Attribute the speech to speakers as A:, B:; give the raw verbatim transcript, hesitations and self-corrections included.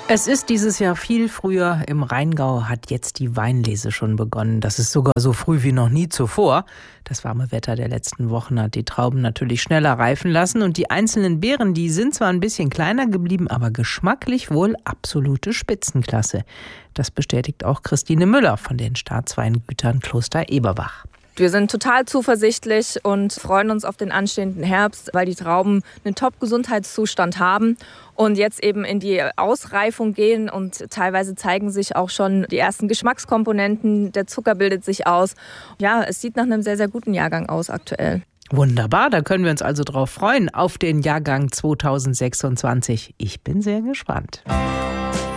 A: Es ist dieses Jahr viel früher. Im Rheingau hat jetzt die Weinlese schon begonnen. Das ist sogar so früh wie noch nie zuvor. Das warme Wetter der letzten Wochen hat die Trauben natürlich schneller reifen lassen. Und die einzelnen Beeren, die sind zwar ein bisschen kleiner geblieben, aber geschmacklich wohl absolute Spitzenklasse. Das bestätigt auch Christine Müller von den Staatsweingütern Kloster Eberbach.
B: Wir sind total zuversichtlich und freuen uns auf den anstehenden Herbst, weil die Trauben einen Top-Gesundheitszustand haben und jetzt eben in die Ausreifung gehen und teilweise zeigen sich auch schon die ersten Geschmackskomponenten, der Zucker bildet sich aus. Ja, es sieht nach einem sehr, sehr guten Jahrgang aus aktuell.
A: Wunderbar, da können wir uns also drauf freuen, auf den Jahrgang zweitausendsechsundzwanzig. Ich bin sehr gespannt.